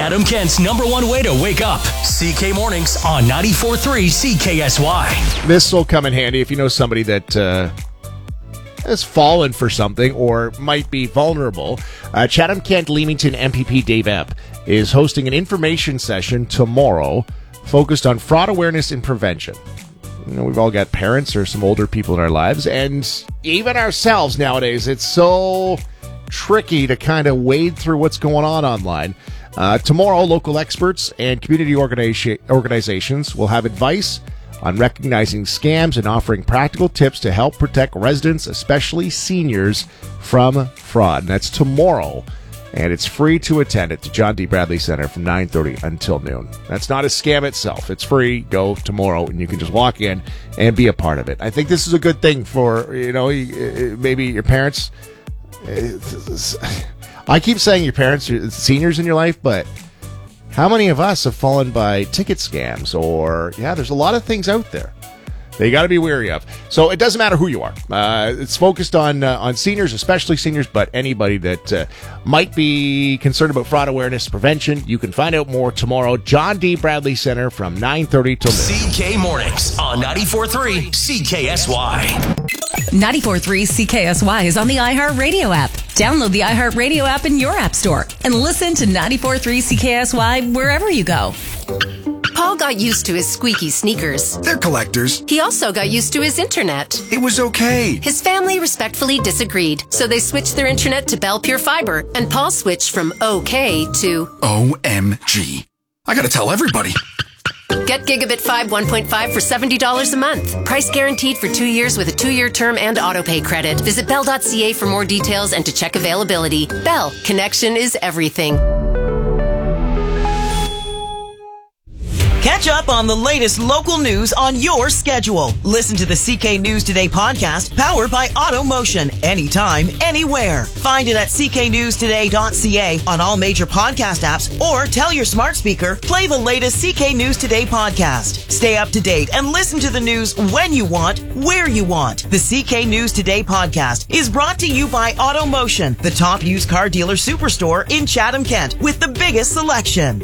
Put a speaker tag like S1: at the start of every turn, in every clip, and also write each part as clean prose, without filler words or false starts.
S1: Adam Kent's number one way to wake up. CK Mornings on 94.3 CKSY.
S2: This will come in handy if you know somebody that has fallen for something or might be vulnerable. Chatham-Kent Leamington MPP Dave Epp is hosting an information session tomorrow focused on fraud awareness and prevention. You know, we've all got parents or some older people in our lives, and even ourselves nowadays, it's so tricky to kind of wade through what's going on online. Tomorrow, local experts and community organizations will have advice on recognizing scams and offering practical tips to help protect residents, especially seniors, from fraud. And that's tomorrow, and it's free to attend at the John D. Bradley Center from 9:30 until noon. That's not a scam itself. It's free. Go tomorrow, and you can just walk in and be a part of it. I think this is a good thing for, you know, maybe your parents. I keep saying your parents are seniors in your life, but how many of us have fallen by ticket scams? Or, there's a lot of things out there that you got to be wary of. So it doesn't matter who you are. It's focused on seniors, especially seniors, but anybody that might be concerned about fraud awareness prevention. You can find out more tomorrow. John D. Bradley Center from 9:30 till noon.
S1: CK Mornings on 94.3 CKSY.
S3: 94.3 CKSY is on the iHeartRadio app. Download the iHeartRadio app in your app store and listen to 94.3 CKSY wherever you go.
S4: Paul got used to his squeaky sneakers.
S5: They're collectors.
S4: He also got used to his internet.
S5: It was okay.
S4: His family respectfully disagreed, so they switched their internet to Bell Pure Fiber, and Paul switched from okay to
S5: OMG. I gotta tell everybody.
S4: Get Gigabit 5 1.5 for $70 a month. Price guaranteed for 2 years with a 2-year term and autopay credit. Visit Bell.ca for more details and to check availability. Bell, connection is everything.
S6: Catch up on the latest local news on your schedule. Listen to the CK News Today podcast, powered by AutoMotion. Anytime, anywhere. Find it at cknewstoday.ca on all major podcast apps, or tell your smart speaker, play the latest CK News Today podcast. Stay up to date and listen to the news when you want, where you want. The CK News Today podcast is brought to you by AutoMotion, the top used car dealer superstore in Chatham-Kent with the biggest selection.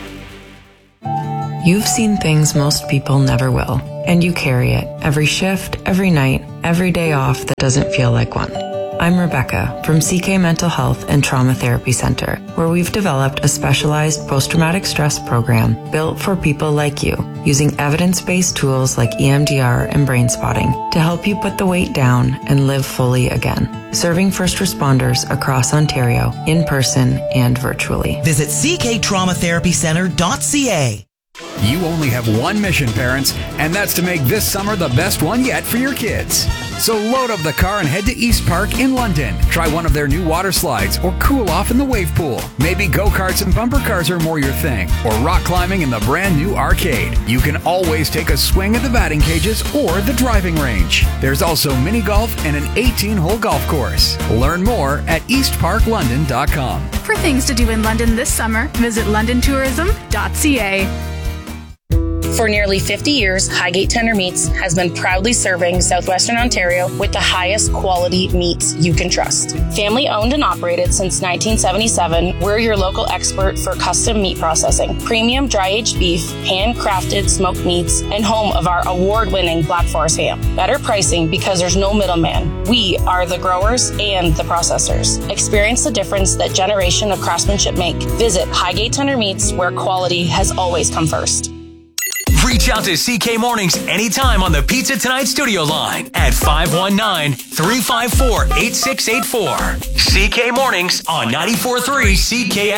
S7: You've seen things most people never will, and you carry it every shift, every night, every day off that doesn't feel like one. I'm Rebecca from CK Mental Health and Trauma Therapy Center, where we've developed a specialized post-traumatic stress program built for people like you, using evidence-based tools like EMDR and brain spotting to help you put the weight down and live fully again. Serving first responders across Ontario, in person and virtually.
S6: Visit cktraumatherapycenter.ca.
S8: You only have one mission, parents, and that's to make this summer the best one yet for your kids. So load up the car and head to East Park in London. Try one of their new water slides or cool off in the wave pool. Maybe go-karts and bumper cars are more your thing, or rock climbing in the brand new arcade. You can always take a swing at the batting cages or the driving range. There's also mini golf and an 18-hole golf course. Learn more at eastparklondon.com.
S9: For things to do in London this summer, visit londontourism.ca.
S10: For nearly 50 years, Highgate Tender Meats has been proudly serving Southwestern Ontario with the highest quality meats you can trust. Family owned and operated since 1977, we're your local expert for custom meat processing, premium dry-aged beef, handcrafted smoked meats, and home of our award-winning Black Forest ham. Better pricing because there's no middleman. We are the growers and the processors. Experience the difference that generation of craftsmanship make. Visit Highgate Tender Meats, where quality has always come first.
S1: Reach out to CK Mornings anytime on the Pizza Tonight studio line at 519-354-8684. CK Mornings on 94.3 CK.